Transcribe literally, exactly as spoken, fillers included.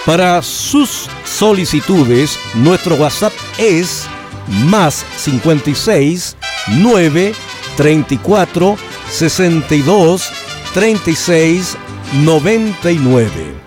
Para sus solicitudes, nuestro WhatsApp es más cincuenta y seis, nueve, treinta y cuatro, sesenta y dos, treinta y seis, noventa y nueve.